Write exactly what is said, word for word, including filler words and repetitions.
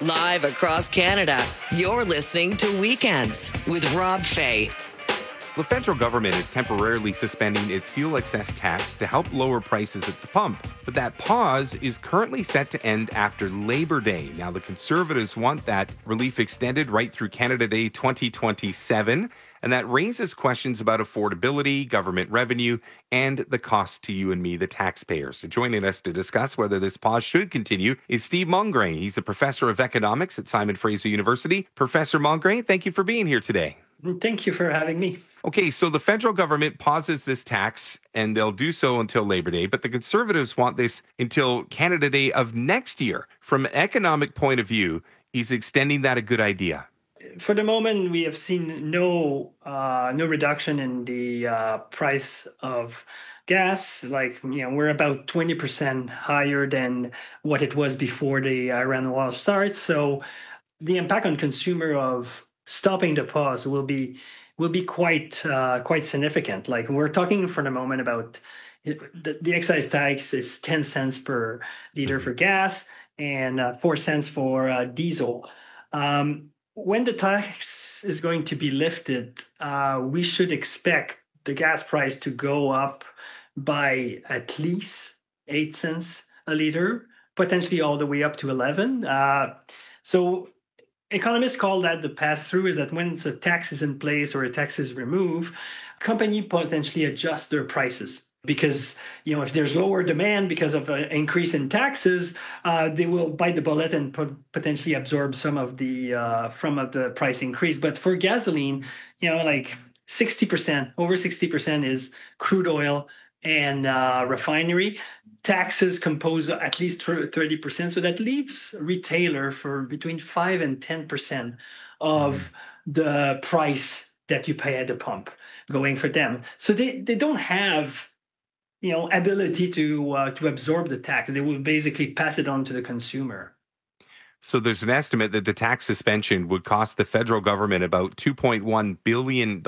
Live across Canada, you're listening to Weekends with Rob Fay. The federal government is temporarily suspending its fuel excess tax to help lower prices at the pump. But that pause is currently set to end after Labor Day. Now, the Conservatives want that relief extended right through Canada Day twenty twenty-seven. And that raises questions about affordability, government revenue, and the cost to you and me, the taxpayers. So joining us to discuss whether this pause should continue is Steve Mongrain. He's a professor of economics at Simon Fraser University. Professor Mongrain, thank you for being here today. Thank you for having me. Okay, so the federal government pauses this tax, and they'll do so until Labor Day, but the Conservatives want this until Canada Day of next year. From an economic point of view, is extending that a good idea? For the moment, we have seen no uh, no reduction in the uh, price of gas. Like, you know, we're about twenty percent higher than what it was before the Iran war starts. So the impact on consumer of stopping the pause will be will be quite uh, quite significant. Like, we're talking for the moment about the, the excise tax is ten cents per liter for gas and uh, four cents for uh, diesel. Um, when the tax is going to be lifted, uh, we should expect the gas price to go up by at least eight cents a liter, potentially all the way up to eleven. Uh, so economists call that the pass-through, is that when a tax is in place or a tax is removed, company potentially adjust their prices. Because, you know, if there's lower demand because of an increase in taxes, uh, they will bite the bullet and pot- potentially absorb some of the uh, from of the price increase. But for gasoline, you know, like sixty percent, over sixty percent is crude oil and uh, refinery. Taxes compose at least thirty percent. So that leaves a retailer for between five and ten percent of the price that you pay at the pump going for them. So they, they don't have, you know, ability to uh, to absorb the tax. They will basically pass it on to the consumer. So there's an estimate that the tax suspension would cost the federal government about two point one billion dollars